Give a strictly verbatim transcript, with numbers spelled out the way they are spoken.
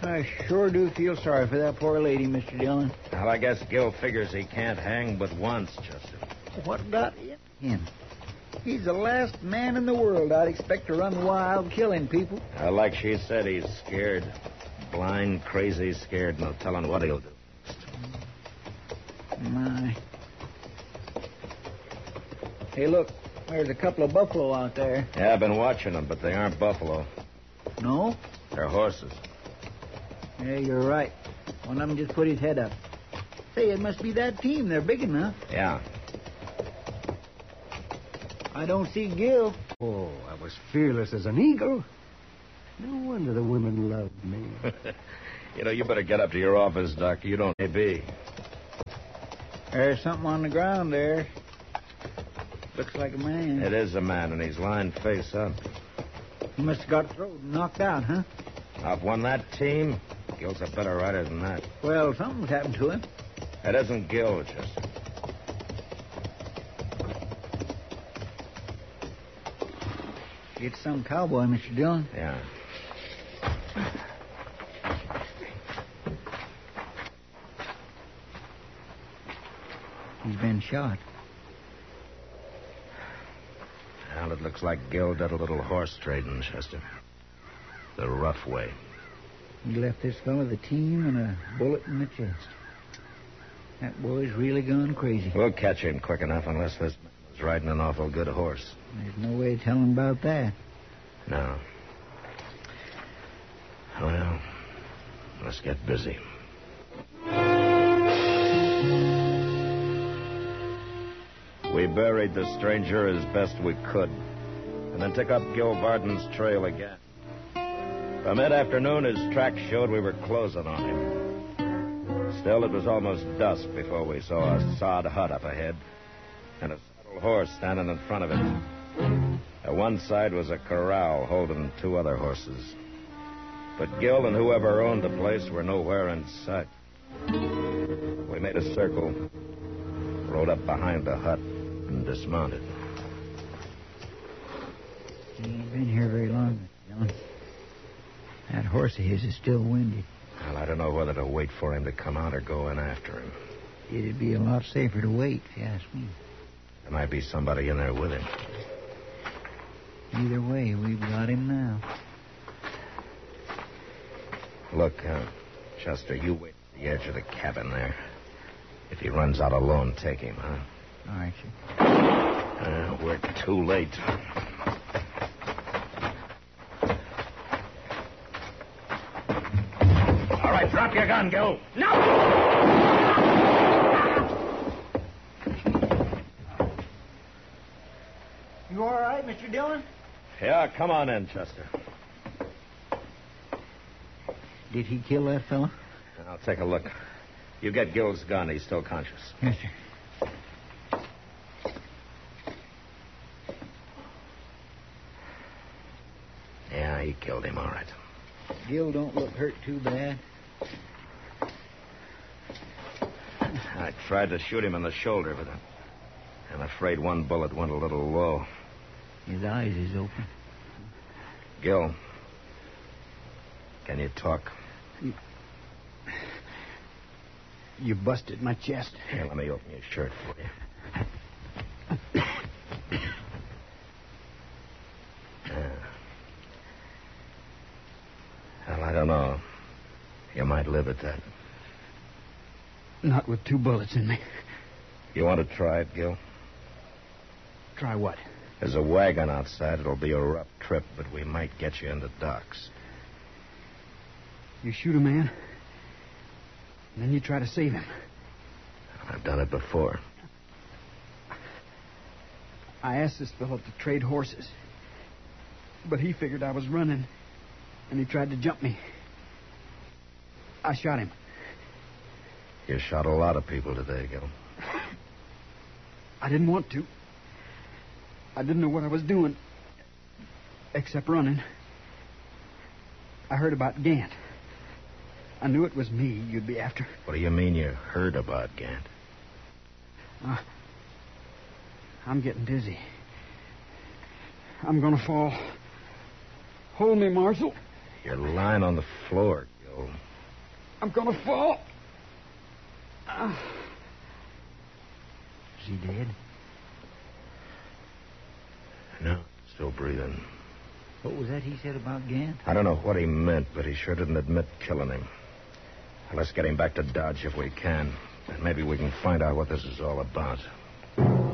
I sure do feel sorry for that poor lady, Mister Dillon. Well, I guess Gil figures he can't hang but once, Chester. What got in him? He's the last man in the world I'd expect to run wild killing people. Uh, like she said, he's scared. Blind, crazy, scared. No telling what he'll do. My. Hey, look. There's a couple of buffalo out there. Yeah, I've been watching them, but they aren't buffalo. No? They're horses. Yeah, you're right. One of them just put his head up. Say, it must be that team. They're big enough. Yeah. I don't see Gil. Oh, I was fearless as an eagle. No wonder the women loved me. You know, you better get up to your office, Doc. You don't may be. There's something on the ground there. Looks like a man. It is a man, and he's lying face up. He must have got thrown and knocked out, huh? I've won that team. Gil's a better rider than that. Well, something's happened to him. It isn't Gil, Chester. It's some cowboy, Mister Dillon. Yeah. He's been shot. Well, it looks like Gil did a little horse trading, Chester. The rough way. He left this fellow the team and a bullet in the chest. That boy's really gone crazy. We'll catch him quick enough unless this man was riding an awful good horse. There's no way of telling about that. No. Well, let's get busy. We buried the stranger as best we could, and then took up Gil Varden's trail again. By mid-afternoon, his tracks showed we were closing on him. Still, it was almost dusk before we saw a sod hut up ahead, and a saddled horse standing in front of it. At one side was a corral holding two other horses. But Gil and whoever owned the place were nowhere in sight. We made a circle, rode up behind the hut, and dismounted. He ain't been here very long, Mister Dillon. That horse of his is still winded. Well, I don't know whether to wait for him to come out or go in after him. It'd be a lot safer to wait, if you ask me. There might be somebody in there with him. Either way, we've got him now. Look, uh, Chester, you wait at the edge of the cabin there. If he runs out alone, take him, huh? All right, sir. Uh, we're too late. All right, drop your gun, Gil. No! You all right, Mister Dillon? Yeah, come on in, Chester. Did he kill that fellow? I'll take a look. You get Gil's gun. He's still conscious. Yes, sir. Yeah, he killed him, all right. Gil don't look hurt too bad. I tried to shoot him in the shoulder, but I'm afraid one bullet went a little low. His eyes is open. Gil, can you talk? You, you busted my chest. Here, let me open your shirt for you. uh, well, I don't know. You might live at that. Not with two bullets in me. You want to try it, Gil? Try what? There's a wagon outside. It'll be a rough trip, but we might get you into docks. You shoot a man, and then you try to save him. I've done it before. I asked this fellow to trade horses, but he figured I was running, and he tried to jump me. I shot him. You shot a lot of people today, Gil. I didn't want to. I didn't know what I was doing, except running. I heard about Gant. I knew it was me you'd be after. What do you mean you heard about Gant? Uh, I'm getting dizzy. I'm going to fall. Hold me, Marshal. You're lying on the floor, Gil. Joel. I'm gonna fall. Uh, is he dead? No, still breathing. What was that he said about Gant? I don't know what he meant, but he sure didn't admit killing him. Let's get him back to Dodge if we can. And maybe we can find out what this is all about.